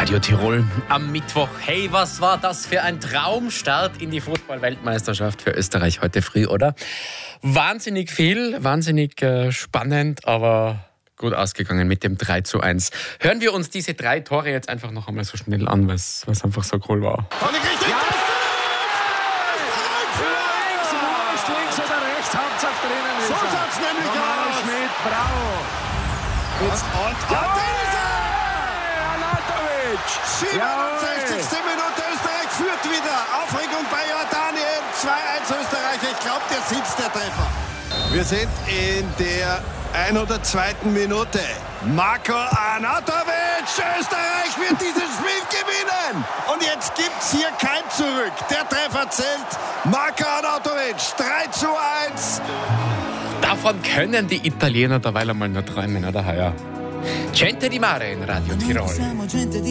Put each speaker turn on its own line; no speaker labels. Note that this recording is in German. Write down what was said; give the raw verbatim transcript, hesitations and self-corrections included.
Radio Tirol am Mittwoch. Hey, was war das für ein Traumstart in die Fußball-Weltmeisterschaft für Österreich heute früh, oder? Wahnsinnig viel, wahnsinnig äh, spannend, aber gut ausgegangen mit dem drei zu eins. Hören wir uns diese drei Tore jetzt einfach noch einmal so schnell an, was einfach so cool war.
Richtig! Ja. Links, wurscht, links oder rechts, Hauptsache drinnen ist
so er. So schaut's nämlich aus.
Schmidt, bravo.
Jetzt und, und,
ja,
und den ist er!
siebenundsechzigste
Minute, Österreich führt wieder. Aufregung bei Jordanien. zwei eins Österreich. Ich glaube, der sitzt, der Treffer. Wir sind in der hundertzweiten Minute. Marko Arnautovic. Österreich wird dieses Spiel gewinnen. Und jetzt gibt es hier kein Zurück. Der Treffer zählt. Marko Arnautovic. drei zu eins.
Davon können die Italiener derweil einmal nur träumen, oder heuer? Gente di Mare in Radio Tirol.